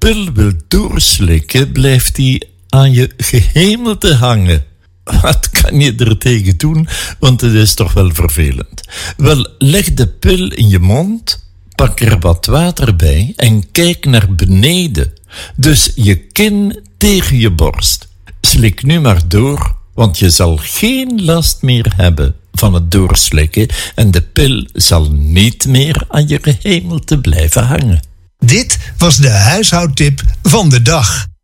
pil wil doorslikken, blijft die aan je gehemelte hangen. Wat kan je er tegen doen, want het is toch wel vervelend. Wel, leg de pil in je mond, pak er wat water bij en kijk naar beneden. Dus je kin tegen je borst. Slik nu maar door, want je zal geen last meer hebben van het doorslikken en de pil zal niet meer aan je gehemelte blijven hangen. Dit was de huishoudtip van de dag.